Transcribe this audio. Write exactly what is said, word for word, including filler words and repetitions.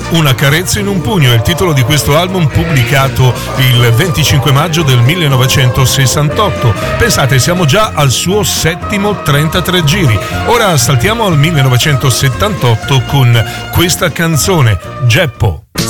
Una carezza in un pugno è il titolo di questo album pubblicato il venticinque maggio del millenovecentosessantotto. Pensate, siamo già al suo settimo trentatré giri. Ora saltiamo al millenovecentosettantotto con questa canzone, Geppo.